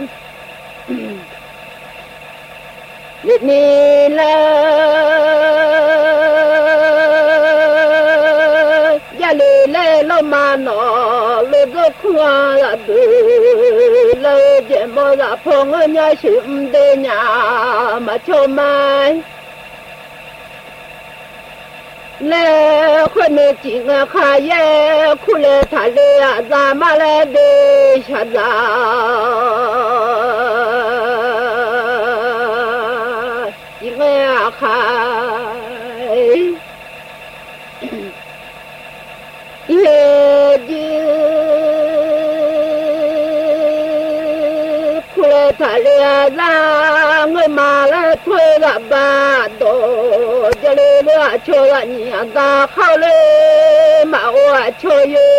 你来呀嘞来了嘛喏，路子宽了的，路见么子碰我伢兄弟伢嘛就买。来回那几个哈也苦来他来呀，咱们来的下子，几个呀还也的苦来他来呀，咱我妈来推了吧都。这里我瞧了你呀，咋好嘞？嘛我瞧有。